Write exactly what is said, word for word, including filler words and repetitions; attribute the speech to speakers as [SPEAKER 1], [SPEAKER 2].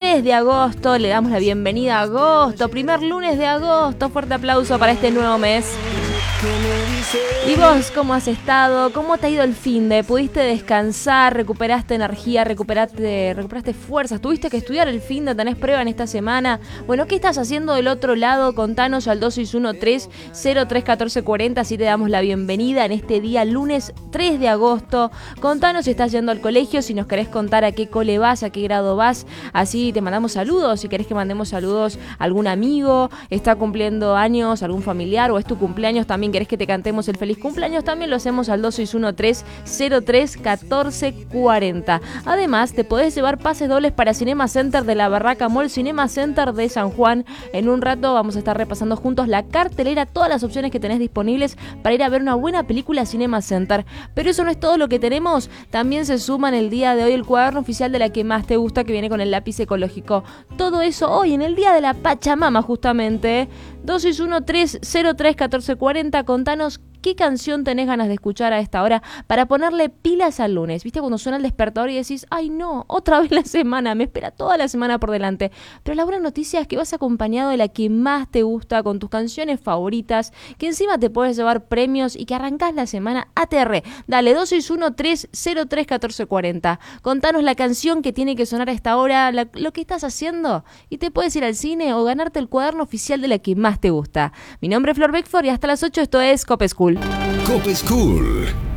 [SPEAKER 1] tres de agosto, le damos la bienvenida a agosto, primer lunes de agosto, fuerte aplauso para este nuevo mes. ¿Y vos cómo has estado? ¿Cómo te ha ido el finde? ¿Pudiste descansar? ¿Recuperaste energía? ¿Recuperaste, recuperaste fuerzas? ¿Tuviste que estudiar el finde? ¿Tenés prueba en esta semana? Bueno, ¿qué estás haciendo del otro lado? Contanos al dos seis uno tres cero tres uno cuatro cuatro cero, así te damos la bienvenida en este día lunes tres de agosto. Contanos si estás yendo al colegio, si nos querés contar a qué cole vas, a qué grado vas, así te mandamos saludos. Si querés que mandemos saludos a algún amigo, está cumpliendo años, algún familiar o es tu cumpleaños, también querés que te cantemos el feliz cumpleaños, también lo hacemos al dos seis uno tres cero tres uno cuatro cuatro cero. Además, te podés llevar pases dobles para Cinema Center de la Barraca Mall, Cinema Center de San Juan. En un rato vamos a estar repasando juntos la cartelera, todas las opciones que tenés disponibles para ir a ver una buena película a Cinema Center. Pero eso no es todo lo que tenemos, también se suma en el día de hoy el cuaderno oficial de la que más te gusta, que viene con el lápiz ecológico. Todo eso hoy en el día de la Pachamama, justamente. dos seis uno tres cero tres uno cuatro cuatro cero, contanos qué canción tenés ganas de escuchar a esta hora para ponerle pilas al lunes. ¿Viste cuando suena el despertador y decís, ay no, otra vez la semana, me espera toda la semana por delante? Pero la buena noticia es que vas acompañado de la que más te gusta, con tus canciones favoritas, que encima te puedes llevar premios y que arrancás la semana A T R. Dale, dos seis uno tres cero tres uno cuatro cuatro cero. Contanos la canción que tiene que sonar a esta hora, la, lo que estás haciendo, y te puedes ir al cine o ganarte el cuaderno oficial de la que más te gusta. Mi nombre es Flor Beckford y hasta las ocho esto es Cop School.
[SPEAKER 2] Cop School.